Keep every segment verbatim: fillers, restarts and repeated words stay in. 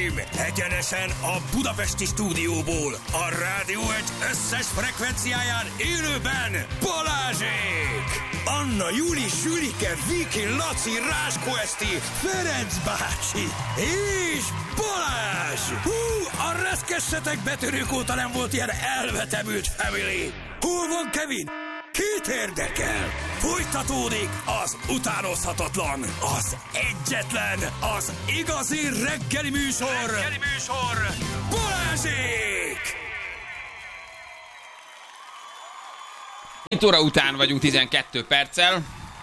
uraim, egyenesen a budapesti stúdióból, a Rádió egy összes frekvenciáján élőben Balázsék! Anna, Júli, Sülike, Viki, Laci, Ráskó Eszti, Ferenc bácsi és Balázs! Hú, a reszkessetek betörők óta nem volt ilyen elvetemült family! Hol van Kevin? Kit érdekel? Folytatódik az utánozhatatlan, az egyetlen, az igazi reggeli műsor, reggeli műsor, Balázsék! két óra után vagyunk tizenkét perccel.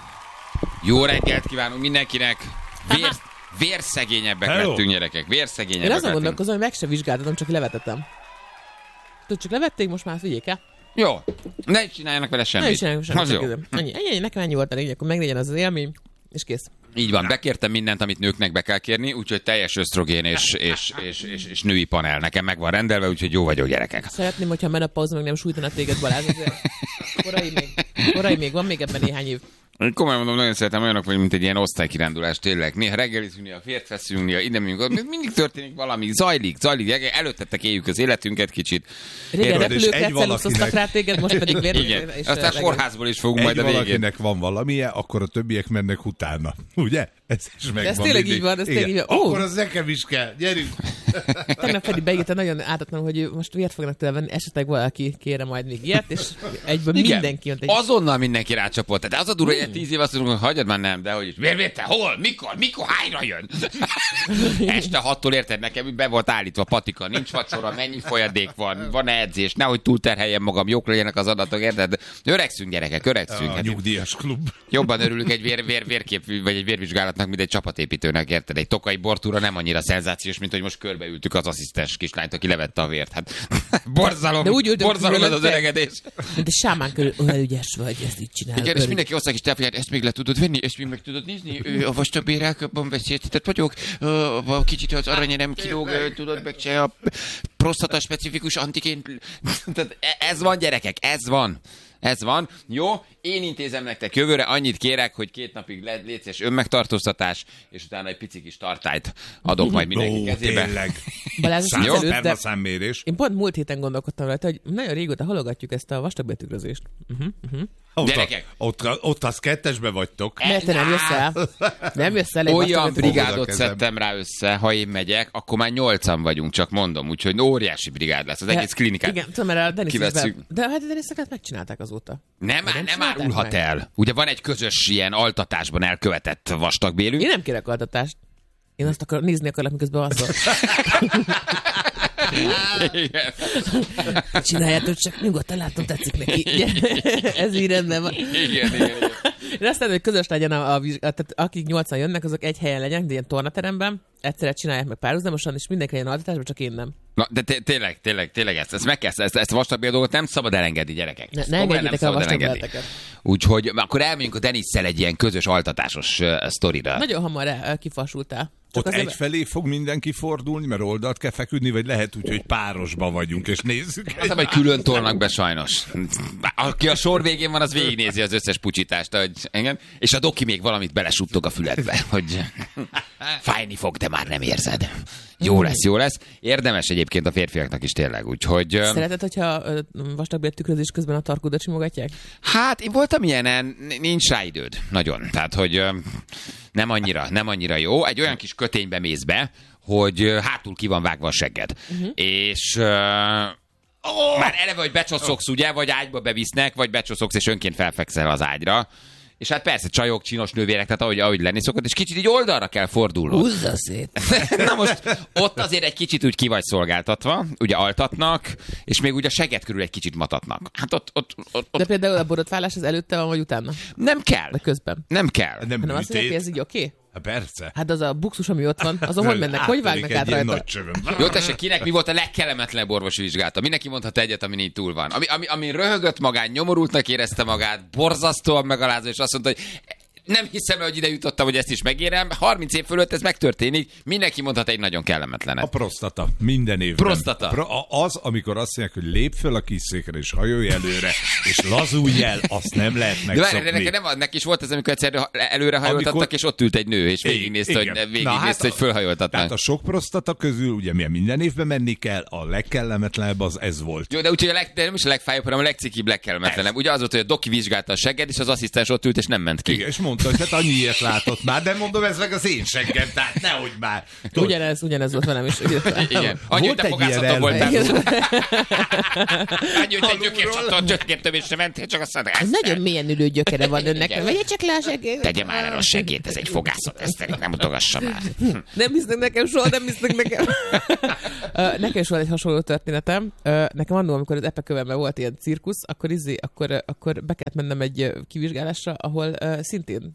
Jó reggelt kívánunk mindenkinek. Vér, vérszegényebbek Hello. lettünk, gyerekek. Vérszegényebbek Én azon lettünk. gondolkozom, hogy meg se vizsgáltatom, csak levetettem. Tudod, csak levették, most már vigyék el. Jó, ne is csináljanak vele semmit. Ne is csináljuk Az semmit. jó. Ennyi, ennyi, ennyi, nekem ennyi volt a lényeg, akkor meglegyen az az élmény, és kész. Így van, bekértem mindent, amit nőknek be kell kérni, úgyhogy teljes ösztrogén és, és, és, és, és női panel nekem meg van rendelve, úgyhogy jó vagyok, gyerekek. Szeretném, hogyha a menopauza meg nem sújtana téged, Balázs, azért korai még, korai még, van még ebben néhány év. Én komolyan mondom, nagyon szeretem olyanok, vagy mint egy ilyen osztálykirándulás, tényleg. Néha reggelizünk, néha fért veszünk, néha ide megyünk, ott mindig történik valami, zajlik, zajlik, előttetek éljük az életünket kicsit. Régen Érted? repülőkkel egy valakinek- celuszoztak rá téged, most pedig vér. Igen, és aztán reggel. kórházból is fogunk Egy majd a végén. valakinek van valamije, akkor a többiek mennek utána. Ugye? Ez is megvan. ez tényleg így van, ez Igen. tényleg így van. Ó! Akkor az nekem is kell. Gyerünk! Tegnap pedig beírta nagyon ártatlan, hogy ő most vért fognak tőle venni, esetleg valaki kére majd még ilyet, és egyből Igen. mindenki jött egy... Azonnal mindenki rácsapott. Tehát az a durva, hogy tíz év azt mondjuk, hogy hagyjad már nem, de hogy is. Miért, miért te? Hol? Mikor? Mikor? Hányra jön? Este hattól érted nekem, be volt állítva patika, nincs vacsora, mennyi folyadék van, van edzés, nehogy túlterheljem magam, jók legyenek az adatok, érted? Öregszünk, gyerekek, öregszünk. A Hát nyugdíjas klub. jobban örülünk egy vér, vér, vérkép, vagy egy vérvizsgálatnak, mint egy csapatépítőnek, érted? Egy tokai bortúra nem annyira szenzációs, mint hogy most körbeültük az asszisztens kislányt, aki levette a vért. Hát borzalom, De úgy ültünk borzalom ez az körülötte. öregedés. Mint egy sámán körül, olyan ügyes vagy, ezt így csinálod. Igen, és örülj. mindenki osztály is tápját, ezt még le tudod venni, ezt még meg tudod nézni, Ö, a vastagbérelköbben beszéltetett vagyok, Ö, a kicsit az arany nem kilóg, ö, tudod, meg se a prostata specifikus antigén. Tehát ez van, gyerekek, ez van. Ez van. Jó, én intézem nektek jövőre, annyit kérek, hogy két napig le, létszés önmegtartóztatás, és utána egy pici kis tartályt adok majd mindenki Ó, kezébe. tényleg. Balázs, Száz előtt, perma de számmérés. én pont múlt héten gondolkodtam rajta, hogy nagyon régóta halogatjuk ezt a vastagbéltükrözést. Uh-huh, uh-huh. Ott, Gyerekek. a, ott, ott az kettesbe vagytok. Mert te nem jössz el. Nem jössz el egy Olyan vastagbéltükrözést. brigádot kezem. szedtem rá össze, ha én megyek, akkor már nyolcan vagyunk, csak mondom, úgyhogy óriási brigád lesz, az egész klinikát. Igen, tudom, mert a Denis kivesszük. be... De hát a Deniseket megcsinálták azóta. Nem, Vagy nem, nem csinálták árulhat meg? el. Ugye van egy közös ilyen altatásban elkövetett vastagbélünk. Én nem kérek altatást. Én azt akar, nézni akarok, miközben alszol. Igen. Csináljátok, csak nyugodtan látom, tetszik neki. Ez így rendben van. Igen, igen, igen. Én azt mondom, hogy közös legyen a, a vizsgálat, tehát akik nyolcan jönnek, azok egy helyen legyenek, de ilyen tornateremben, egyszerre csinálják meg párhuzamosan, és mindenki legyen altatásban, csak én nem. Na, de té- tényleg, tényleg, tényleg ezt, ezt meg kell, ezt, ezt a vastagbél dolgot nem szabad elengedni, gyerekek. Ne, Ezt ne komolyan engedjétek el a szabad elengedni. vastagbélteket. Úgyhogy akkor elmegyünk a Denisszel egy ilyen közös altatásos uh, sztorira. Nagyon hamar el, kifasultál. Csak Ott azért- egyfelé fog mindenki fordulni, mert oldalt kell feküdni, vagy lehet úgy, hogy párosba vagyunk, és nézzük. Azt hiszem, hogy külön tolnak be sajnos. Aki a sor végén van, az végignézi az összes pucsítást, hogy, igen? És a doki még valamit belesuttog a füledbe, hogy fájni fog, de már nem érzed. Jó lesz, jó lesz. Érdemes egyébként a férfiaknak is tényleg, úgyhogy... ö, Szereted, hogyha ö, vastagbéltükrözés közben a tarkódat simogatják? Hát, én voltam ilyenen, nincs rá időd. Nagyon. Tehát, hogy ö, nem annyira, nem annyira jó. Egy olyan kis köténybe mész be, hogy ö, hátul ki van vágva a segged. Uh-huh. És... Ö, oh! Már eleve, hogy becsoszogsz, ugye, vagy ágyba bevisznek, vagy becsoszogsz, és önként felfekszel az ágyra. És hát persze, csajok, csinos nővérek, tehát ahogy, ahogy lenni szokott, és kicsit így oldalra kell fordulnod. Húzza szét! Na most ott azért egy kicsit úgy ki vagy szolgáltatva, ugye altatnak, és még ugye a segged körül egy kicsit matatnak. Hát ott, ott, ott, ott De például a borotválás az előtte van, vagy utána? nem kell. Vagy közben? Nem kell. Nem Hanem azt mondják, hogy műtét. ez így oké? Okay? Hát persze. Hát az a buxus, ami ott van, azon hogy mennek? Hogy vágnak át Áttörik egy ilyen rajta? nagy csövön. Jó, tessék, kinek mi volt a legkellemetlenebb orvosi vizsgálata? Mindenki mondhat egyet, ami így túl van. Ami, ami, ami röhögött magán, nyomorultnak érezte magát, borzasztóan megalázó, és azt mondta, hogy nem hiszem, hogy ide jutottam, hogy ezt is megérem. harminc év fölött ez megtörténik, mindenki mondhat egy nagyon kellemetlenet. A prostata. Minden évben. Prostata. Pro, az, amikor azt mondják, hogy lép föl a kis székre, és hajolj előre, és lazulj el, azt nem lehet megszokni. De nekem nem, neki is volt ez, amikor egyszer előre hajoltattak, amikor... és ott ült egy nő, és végignézte, hogy, végignézte, hát hogy fölhajoltatnak. Tehát a sok prostata közül, ugye milyen minden évben menni kell, a legkellemetlenebb az ez volt. Jó, de úgyhogy a leg, de nem is a legfájóbb, hanem a legcikibb, legkellemetlenebb. Ugye az volt, hogy a doki vizsgálta a segged, és az asszisztens ott ült, és nem ment ki. Igen, és mondta, hogy hát annyi ilyet látott már, de mondom, ez meg az én seggem, tehát nehogy már. Ugyanez, ugyanez volt velem is. Igen. Annyi, hogy te fogászatok voltál. Annyi, hogy egy gyökércsattal gyökértömésre mentél, csak azt mondták. Ez nagyon mélyen ülő gyökere van önnek. Vegye csak le a segét. Tegye már el a segét, ez egy fogászat, ezt nem utogassa már. Nem hisznek nekem soha, nem hisznek nekem. Nekem is volt egy hasonló történetem. Nekem annól, amikor az epekövemben volt ilyen cirkusz, akkor, izé, akkor, akkor be kellett mennem egy kivizsgálásra, ahol szintén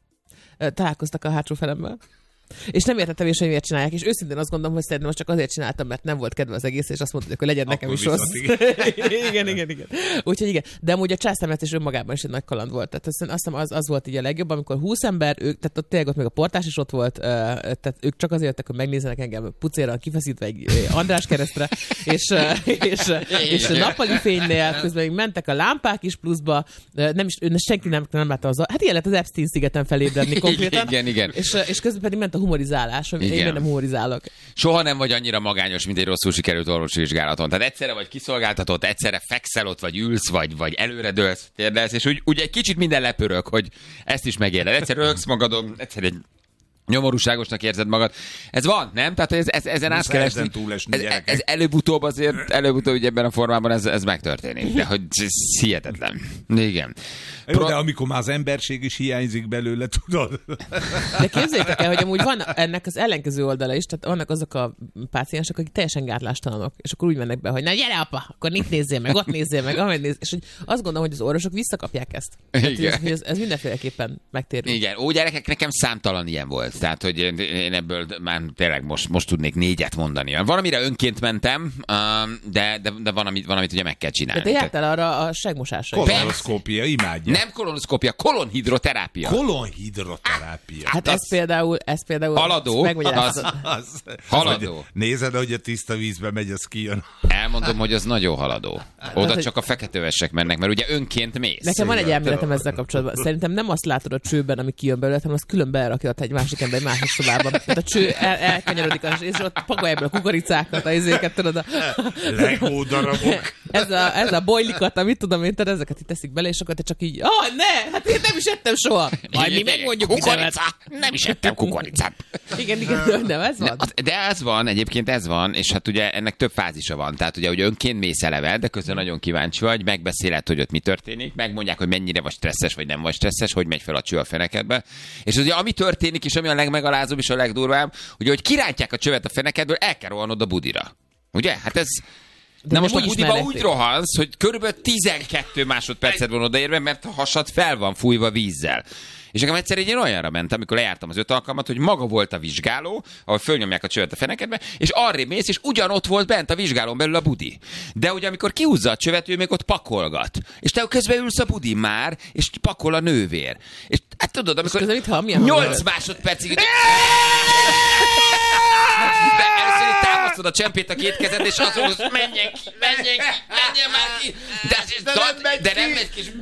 találkoztak a hátsó felemmel. És nem értettem is, hogy miért csinálják, és őszintén azt gondolom, hogy szerintem most csak azért csináltam, mert nem volt kedve az egész, és azt mondta, hogy akkor legyen nekem akkor is rossz. Igen. igen, igen, igen. Úgyhogy igen. De amúgy a császármetszés önmagában is egy nagy kaland volt. Tehát azt hiszem az, az volt így a legjobb, amikor húsz ember, ők, tehát ott tényleg ott még a portás is ott volt, tehát ők csak azért jöttek, hogy megnézzenek engem pucéran kifeszítve egy András keresztre, és, és, és nappali fénynél, közben még mentek a lámpák is pluszba, nem is, senki nem, nem látta az, hát ilyen lett az Epstein szigeten felébredni konkrétan. Igen, igen. És, és közben pedig ment a humorizálás, hogy én nem humorizálok. Soha nem vagy annyira magányos, mint egy rosszul sikerült orvosi vizsgálaton. Tehát egyszerre vagy kiszolgáltatott, egyszerre fekszel ott, vagy ülsz, vagy, vagy előredőlsz, térdelsz, és úgy, úgy egy kicsit minden lepörög, hogy ezt is megéred. Egyszer rögsz magadon, egyszer egy nyomorúságosnak érzed magad. Ez van, nem? Tehát ez, ez, ezen át kell esni. Ez, ez előbb-utóbb azért, előbb-utóbb ugye ebben a formában ez, ez megtörténik. De hogy ez hihetetlen. Igen. Jó, Pro... de amikor már az emberség is hiányzik belőle, tudod? De képzeljétek el, hogy amúgy van ennek az ellenkező oldala is, tehát vannak azok a páciensek, akik teljesen gátlástalanok, és akkor úgy mennek be, hogy na gyere apa, akkor itt nézzél meg, ott nézzél meg, amely nézzél, és hogy azt gondolom, hogy az orvosok visszakapják ezt. Tehát, hogy ez, ez, ez mindenféleképpen megtérül. Igen, ó, gyerekek, nekem számtalan ilyen volt. Tehát, hogy én ebből már tényleg most, most tudnék négyet mondani. Van, amire önként mentem, de, de, de van, amit, van, amit ugye meg kell csinálni. De te jártál arra a segmosásra. Kolonoszkópia, imádja. Nem kolonoszkópia, kolonhidroterápia. Kolonhidroterápia. Hát ez például, ez például... Haladó. Az, az, haladó. Hogy nézed, hogy a tiszta vízbe megy, az kijön. Elmondom, hogy az nagyon haladó. Oda csak a feketővesek mennek, mert ugye önként mész. Nekem van egy elméletem ezzel kapcsolatban. Szerintem nem azt látod a csőben, ami kijön belőle, hanem azt külön berakja egy másik ember egy másik szobában. Tehát a cső el, elkanyarodik, és ott pakolja ebből a kukoricákat, a izéket, tudod. A... Legó darabok. Ez a, ez a bojlikat, amit tudom én, tehát ezeket itt teszik bele, és akkor te csak így, ah, ne, hát én nem is ettem soha. Majd mi megmondjuk, kukorica. Nem is ettem kukoricát. Igen, igen, de ez van. De ez van, egyébként ez van, és hát ugye ennek több fázisa van. Tehát ugye, hogy önként mész eleve, de közben nagyon kíváncsi vagy, megbeszéled, hogy ott mi történik, megmondják, hogy mennyire vagy stresszes, vagy nem vagy stresszes, hogy megy fel a cső a fenekedbe. És ugye ami történik, és ami a legmegalázóbb és a legdurvább, hogy hogy kirántják a csövet a fenekedből, el kell rohannod a budira. Ugye? Hát ez... De na most a budiba úgy rohansz, hogy körülbelül tizenkét másodpercet van odaérve, mert a hasad fel van fújva vízzel. És nekem egyszer én olyanra mentem, amikor lejártam az öt alkalmat, hogy maga volt a vizsgáló, ahol fölnyomják a csövet a fenekedbe, és arrébb mész, és ugyanott volt bent a vizsgálón belül a budi. De ugye amikor kihúzza a csövet, ő még ott pakolgat. És te közben ülsz a budin már, és pakol a nővér. És hát tudod, amikor nyolc másodpercig... De először itt támasztod a csempét a két kezed, és azt mondod, hogy menjen ki, menjen ki, menjen már ki. De, de, de, de nem megy ki.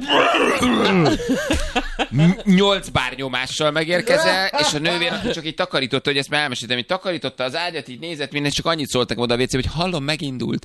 Nyolc bár nyomással megérkezel, és a nővér, aki csak így takarította, hogy ezt már elmesítem, hogy takarította az ágyat, így nézett minden, csak annyit szóltak oda a vécébe, hogy hallom, megindult.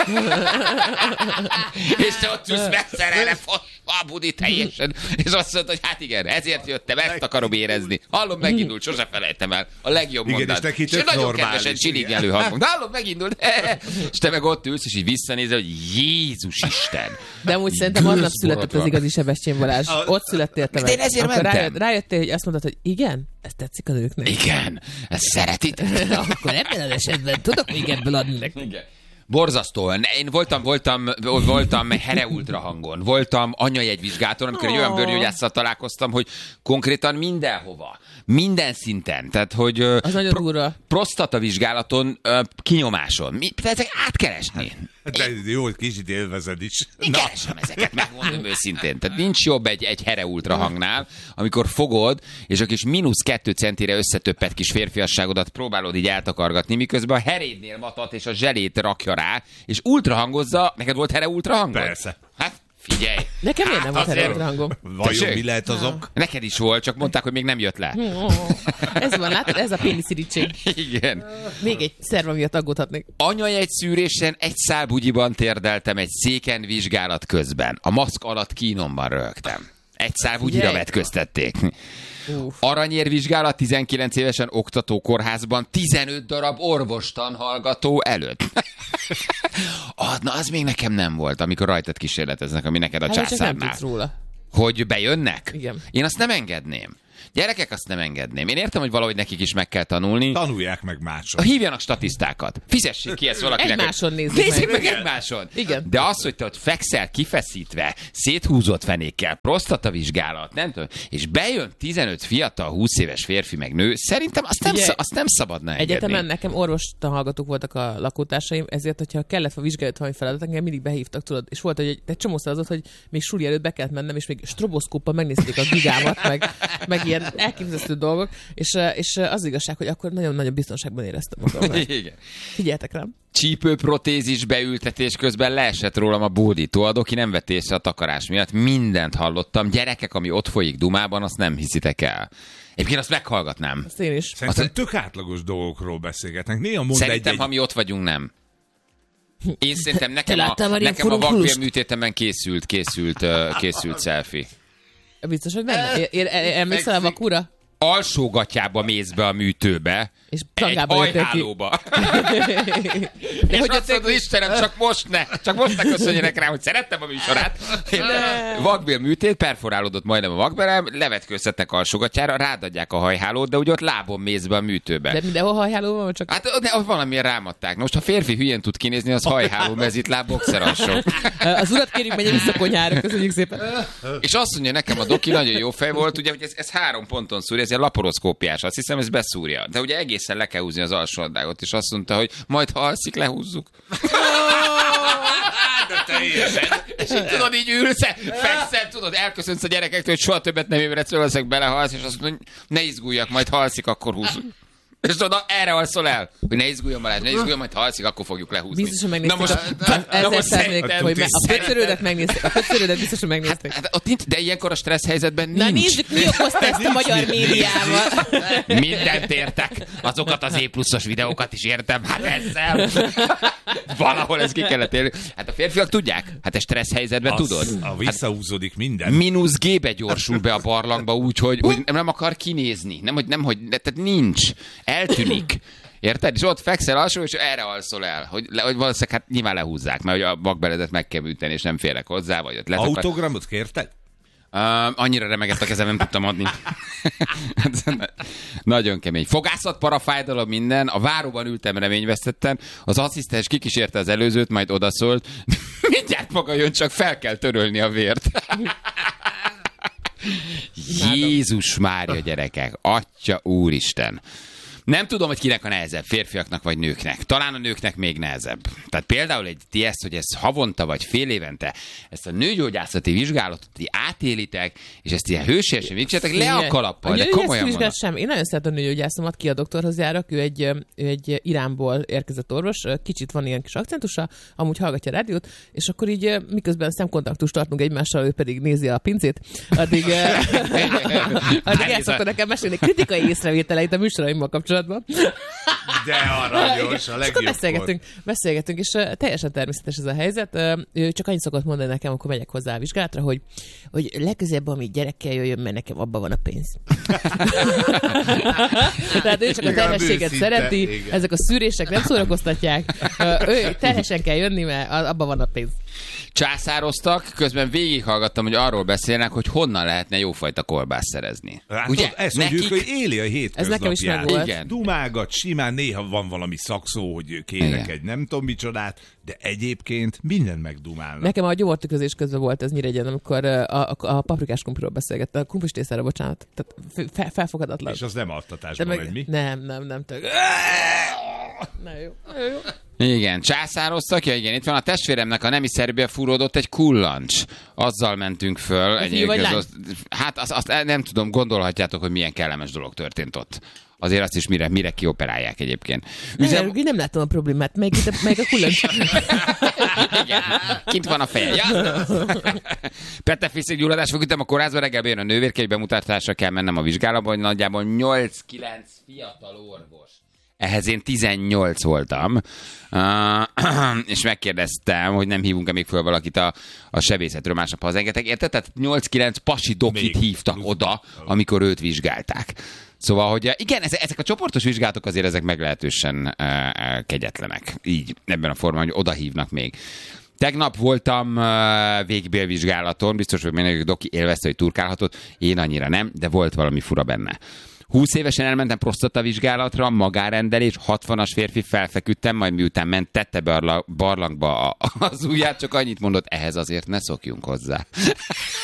És te ott ülsz megszerelve a budi teljesen, és azt mondta, hogy hát igen, ezért jöttem, ezt akarom érezni. Hallom, megindult, sose felejtem el. A legjobb mondat. És, és nagyon kedvesen csiligelő hangok. De hallom, megindult. És te meg ott ülsz, és így visszanézel, hogy Jézus Isten. De amúgy szerintem aznap született az igazi Sebestyén Balázs. Ott születtél te meg. Én ezért akkor mentem. Rájött, rájöttél, hogy azt mondtad, hogy igen, ez tetszik a nőknek. Igen, ezt szeretit. Akkor ebben az esetben tudok még ebből adni nekik. Igen. Borzasztóan. Én voltam, voltam, voltam Here Ultra hangon, voltam anyajegyvizsgáton, amikor egy olyan bőrgyógyásszal találkoztam, hogy konkrétan mindenhova, minden szinten, tehát hogy az nagyon durva. Prostatavizsgálaton, kinyomáson, mi, tehát ezek átkeresni. De jó, kicsit élvezed is. Én keresem ezeket, megmondom őszintén. Tehát nincs jobb egy, egy Here Ultra hangnál, amikor fogod, és a kis mínusz kettő centire összetöppet kis férfiasságodat próbálod így eltakargatni, miközben a herédnél matat és a zselét rakja rá, és ultra hangozza. Neked volt Here Ultra hangod? Persze. Hát figyelj. Nekem miért nem volt azért- Here Ultra hangom? Vajon mi lehet az ok? Neked is volt, csak mondták, hogy még nem jött le. Ez van, látod? Ez a péniszirítség. Igen. Még egy szerva miatt aggódhatnék. Anyajegy szűrésen egy szál bugyiban térdeltem egy széken vizsgálat közben. A maszk alatt kínomban röhögtem. Egy szál bugyira Figyelj. vetköztették. Uf. Aranyérvizsgálat tizenkilenc évesen oktatókórházban tizenöt darab orvostan hallgató előtt. ah, na, az még nekem nem volt, amikor rajtad kísérleteznek, ami neked a Hát, csak nem császárnál. tudsz róla. Hogy bejönnek? Igen. Én azt nem engedném. Gyerekek, azt nem engedném. Én értem, hogy valahogy nekik is meg kell tanulni. Tanulják meg máson. Hívjanak statisztákat. Fizessék ki ezt valakinek. Egymáson nézzük Nézzék meg. meg egymáson. Igen. De az, hogy te ott fekszel kifeszítve, széthúzott fenékkel, prostatavizsgálat, nem tudom, és bejön tizenöt fiatal, húsz éves férfi meg nő, szerintem azt nem, Ugye, sz- azt nem szabadna engedni. Egyetemen nekem orvostan hallgatók voltak a lakótársaim, ezért, hogyha kellett a vizsgálat valami feladat, engem mindig behívtak, tudod, és volt, hogy egy, egy csomószor az ott, hogy még suli előtt be kellett mennem, és még stroboszkóppal megnézték a gigámat, meg, meg ilyen elképesztő dolgok, és, és az igazság, hogy akkor nagyon-nagyon biztonságban éreztem magam. Igen. Figyeltek rám. Csípőprotézis beültetés közben leesett rólam a bódító, a doki nem vett észre a takarás miatt. Mindent hallottam. Gyerekek, ami ott folyik Dumában, azt nem hiszitek el. Egyébként azt meghallgatnám. Azt én is. Szerintem Az- tök átlagos dolgokról beszélgetnek. Néha mond Szerintem, egy, ha mi ott vagyunk, nem. Én szerintem nekem Te a, láttál már ilyen nekem a furunkulust? vakbélműtétemben készült, készült, uh, készült selfie. Biztos, hogy benne? Ér- ér- Emlékszel a vakúra? Alsógatjába mész be a műtőbe, És egy plagába jöttél ki. hajhálóba. De És hogy azt mondod, Istenem, csak most ne, csak most ne köszönjenek rá, hogy szerettem a műsorát. Vakbél műtét, perforálódott majdnem a vakbelem, levetkőztetnek alsógatjára, rádadják a hajhálót, de úgy ott lábon mész be a műtőbe. De mindenhol hajháló van, csak... Hát de ott valamilyen rámadták. Most ha férfi hülyén tud kinézni, az hajháló, mezitláb, boxeralsó. Az urat kérjük, menjen vissza konyhára, köszönjük szépen. És azt mondja nekem a doki, nagyon jó fej volt, ugye, hogy ez, ez három ponton szúrja, ez egy laporoszkópiás, azt hiszem, ez beszúrja. De ugye egészen le kell húzni az alsóaddágot, és azt mondta, hogy majd ha alszik, lehúzzuk. de teljesen. És így tudod, így ülsz, fekszel, tudod, elköszönsz a gyerekektől, hogy soha többet nem ébredsz, valószínűleg belehalsz, és azt mondod, hogy ne izguljak, majd ha alszik, akkor húzzuk. És tudod, na, erre alszol el, hogy ne izguljon Balázs, ne izguljon, majd ha alszik, akkor fogjuk lehúzni. Biztos, hogy megnézték. Na most, a, na ezer most százalék, szerintem- hogy me- a szerintem- kötszörődet megnézték. A kötszörődet biztos, hogy megnézték. Hát ott nincs, de ilyenkor a stressz helyzetben nincs. Na nézzük, mi okozta ezt a magyar médiával. Mindent értek. Azokat az E pluszos videókat is értem. Hát ezzel. Valahol ez ki kellett érni. Hát a férfiak tudják. Hát a stressz helyzetben Az, tudod. a visszahúzódik minden. Mínusz G-be gyorsul be a barlangba úgy, hogy, hogy nem akar kinézni. Nem, hogy, nem, hogy tehát nincs. Eltűnik. Érted? És ott fekszel alsó, és erre alszol el. Hogy, le, hogy valószínűleg hát nyilván lehúzzák, mert hogy a vakbeledet meg kell műteni, és nem férek hozzá, vagy ott letakar. Autogramot kérted? Uh, annyira remegett a kezem, nem tudtam adni. Nagyon kemény. Fogászat, parafájdalom, minden. A váróban ültem reményvesztetten. Az asszisztens kikísérte az előzőt, majd odaszólt. Mindjárt maga jön, csak fel kell törölni a vért. Jézus Mária, gyerekek. Atya úristen. Nem tudom, hogy kinek a nehezebb, férfiaknak vagy nőknek. Talán a nőknek még nehezebb. Tehát például egy ti ezt, hogy ezt havonta vagy fél évente, ezt a nőgyógyászati vizsgálatot ti átélitek, és ezt ilyen hősiesen végzsetek le a kalappal, de komolyan mondom. Sem. Én nagyon szeretem a nőgyógyászomat, ki a doktorhoz járok, ő egy, ő egy Iránból érkezett orvos, kicsit van ilyen kis akcentusa, amúgy hallgatja a rádiót, és akkor így miközben szemkontaktust tartunk egymással, ő pedig nézi a pincét, addig, addig el szokta nekem mesélni kritikai észrevételeit a műsoraimmal kapcsolatban. De aranyos, a És akkor legjobb. beszélgetünk, beszélgetünk, és uh, teljesen természetes ez a helyzet. Uh, ő csak annyit szokott mondani nekem, amikor megyek hozzá a vizsgálatra, hogy, hogy legközelebb, ami gyerekkel jöjjön, mert nekem abban van a pénz. Tehát ő csak a Igen, terhességet őszinte, szereti, igen. ezek a szűrések nem szórakoztatják. Uh, ő terhesen kell jönni, mert abban van a pénz. Császároztak, közben végighallgattam, hogy arról beszélnek, hogy honnan lehetne jófajta kolbászt szerezni. Hát Ugye? ott ezt mondjuk, hogy éli a hétköznapját. Ez nekem is megvolt. Igen. Dumágat, simán simán néha van valami szakszó, hogy kérek Igen. egy nem tudom micsodát, de egyébként minden megdumálnak. Nekem a gyomortükrözés közben volt ez Nyíregyén, amikor a, a, a paprikás kumpiról beszélgettem, a kumpis tésztára, bocsánat. Tehát fe, felfogadatlan. És az nem altatásban meg, megy, mi? Nem, nem, nem. Tök. Na jó, na jó. Igen, császároztak, ja igen, itt van a testvéremnek a nemi szervbe fúródott egy kullancs. Azzal mentünk föl. A Egy fiú vagy lány? az, hát azt, azt nem tudom, gondolhatjátok, hogy milyen kellemes dolog történt ott. Azért azt is mire, mire kioperálják egyébként. Üzem... Nem, nem látom a problémát, meg, itt, meg a kullancs. Igen, kint van a feje. Ja. Petefészek gyulladás, fogütem a kórházba, reggel bejön a nővérke, egy bemutatásra kell mennem a vizsgálatba, hogy nagyjából nyolc-kilenc fiatal orvos. Ehhez én tizennyolc voltam, uh, és megkérdeztem, hogy nem hívunk-e még föl valakit a, a sebészetről, másnap hazaengedtek. Érted? Tehát nyolc-kilenc pasi dokit még hívtak plusz oda, amikor őt vizsgálták. Szóval, hogy igen, ezek a csoportos vizsgálatok azért ezek meglehetősen uh, kegyetlenek. Így, ebben a formában, hogy oda hívnak még. Tegnap voltam uh, végbélvizsgálaton, biztos, hogy mindenki doki élvezte, hogy turkálhatott. Én annyira nem, de volt valami fura benne. húsz évesen elmentem prostatavizsgálatra, magárendelés, hatvanas férfi, felfeküdtem, majd miután ment, tette be a barlangba az ujját, csak annyit mondott, ehhez azért ne szokjunk hozzá.